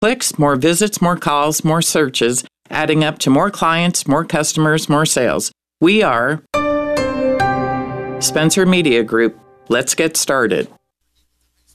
clicks, more visits, more calls, more searches, adding up to more clients, more customers, more sales. We are Spencer Media Group. Let's get started.